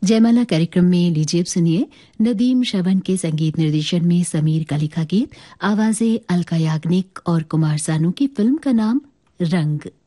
जयमाला कार्यक्रम में लीजिए सुनिए नदीम श्रवण के संगीत निर्देशन में समीर का लिखा गीत, आवाजें अलका याग्निक और कुमार सानू की। फिल्म का नाम रंग।